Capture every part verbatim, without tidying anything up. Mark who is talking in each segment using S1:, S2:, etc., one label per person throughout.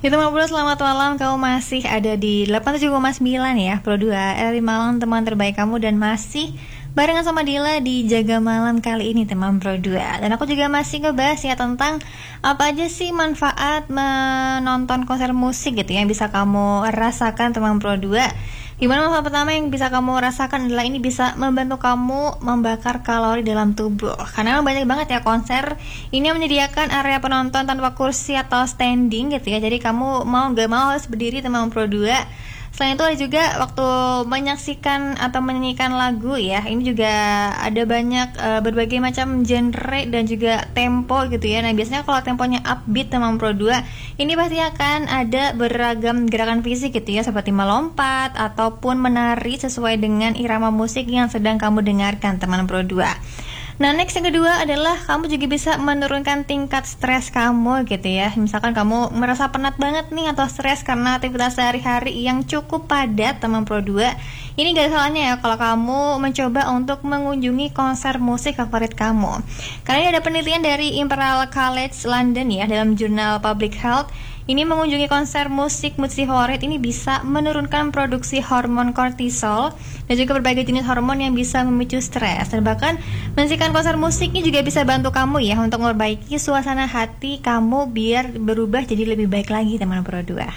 S1: Ya teman Pro, selamat malam. Kamu masih ada di delapan puluh tujuh koma sembilan ya Pro dua R I Malang, teman terbaik kamu. Dan masih barengan sama Dila di Jaga Malam kali ini teman Pro dua. Dan aku juga masih ngebahas ya tentang apa aja sih manfaat menonton konser musik gitu ya, yang bisa kamu rasakan teman Pro dua. Gimana manfaat pertama yang bisa kamu rasakan adalah ini bisa membantu kamu membakar kalori dalam tubuh. Karena banyak banget ya konser ini yang menyediakan area penonton tanpa kursi atau standing gitu ya. Jadi kamu mau gak mau harus berdiri teman Pro dua. Selain itu ada juga waktu menyaksikan atau menyanyikan lagu ya. Ini juga ada banyak uh, berbagai macam genre dan juga tempo gitu ya. Nah biasanya kalau temponya upbeat teman Pro dua, ini pasti akan ada beragam gerakan fisik gitu ya, seperti melompat ataupun menari sesuai dengan irama musik yang sedang kamu dengarkan teman Pro dua. Nah next yang kedua adalah kamu juga bisa menurunkan tingkat stres kamu gitu ya. Misalkan kamu merasa penat banget nih atau stres karena aktivitas sehari-hari yang cukup padat teman Pro dua. Ini gak salahnya ya kalau kamu mencoba untuk mengunjungi konser musik favorit kamu. Karena ini ada penelitian dari Imperial College London ya, dalam jurnal Public Health. Ini mengunjungi konser musik musik favorit ini bisa menurunkan produksi hormon kortisol dan juga berbagai jenis hormon yang bisa memicu stres. Dan bahkan menyaksikan konser musik ini juga bisa bantu kamu ya untuk memperbaiki suasana hati kamu biar berubah jadi lebih baik lagi teman Pro dua.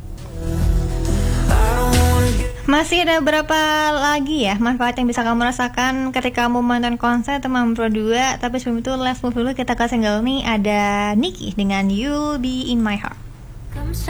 S1: Masih ada berapa lagi ya manfaat yang bisa kamu rasakan ketika kamu menonton konser teman Pro dua. Tapi sebelum itu let's move dulu, kita ke single nih. Ada Nicky dengan You'll Be In My Heart.